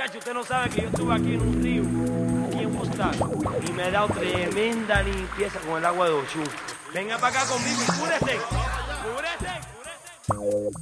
muchachos, usted no sabe que yo estuve aquí en un río, aquí en Woodstock, y me he dado tremenda limpieza con el agua de Oshun. Venga para acá conmigo y cúrese.